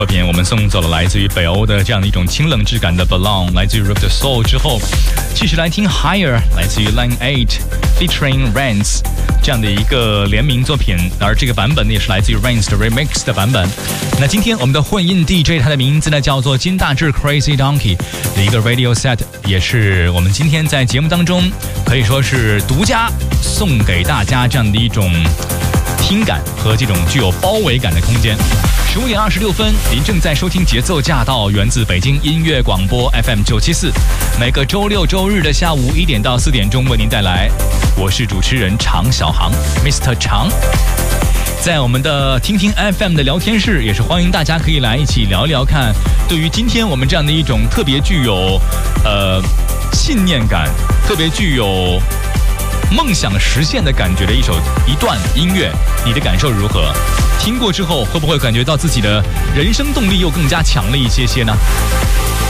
作品我们送走了来自于北欧的这样的一种清冷质感的 Belong， 来自于 Rip the Soul 之后，继续来听 Higher， 来自于 Line 8 featuring Rains 这样的一个联名作品，而这个版本呢也是来自于 Rains 的 Remix 的版本。那今天我们的混音 DJ 他的名字呢叫做金大志 Crazy Donkey 的一个 Radio Set， 也是我们今天在节目当中可以说是独家送给大家这样的一种听感和这种具有包围感的空间。15点26分，您正在收听节奏驾到，源自北京音乐广播 FM 974，每个周六周日的下午1点到4点钟为您带来。我是主持人常小航 Mr. 常。在我们的听听 FM 的聊天室，也是欢迎大家可以来一起聊聊看，对于今天我们这样的一种特别具有信念感，特别具有梦想实现的感觉的一段音乐，你的感受如何？听过之后会不会感觉到自己的人生动力又更加强了一些呢？